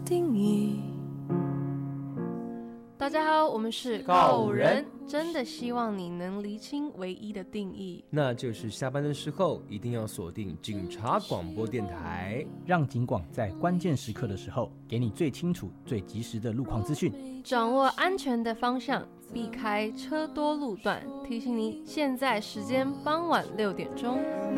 定义。 大家好，我们是告五人， 真的希望你能厘清唯一的定义， 那就是下班的时候一定要锁定警察广播电台， 让警广在关键时刻的时候给你最清楚最及时的路况资讯， 掌握安全的方向，避开车多路段，提醒你现在时间傍晚6点钟。